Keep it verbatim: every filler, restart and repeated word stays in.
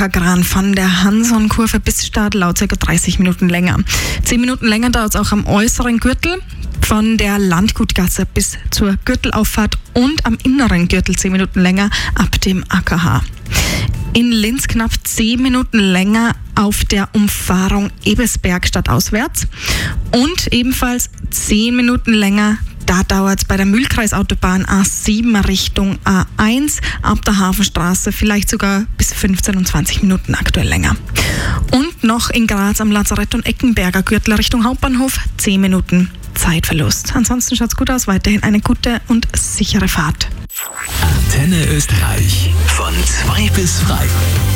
Okergran von der Hanson-Kurve bis Stadlau circa dreißig Minuten länger. Zehn Minuten länger dauert es auch am äußeren Gürtel von der Landgutgasse bis zur Gürtelauffahrt und am inneren Gürtel zehn Minuten länger ab dem A K H. In Linz knapp zehn Minuten länger auf der Umfahrung Ebesberg stadtauswärts und ebenfalls zehn Minuten länger, da dauert es bei der Mühlkreisautobahn A sieben Richtung A eins ab der Hafenstraße vielleicht sogar bis fünfzehn und zwanzig Minuten aktuell länger. Und noch in Graz am Lazarett und Eckenberger Gürtel Richtung Hauptbahnhof zehn Minuten Zeitverlust. Ansonsten schaut es gut aus, weiterhin eine gute und sichere Fahrt. Antenne Österreich von zwei bis frei.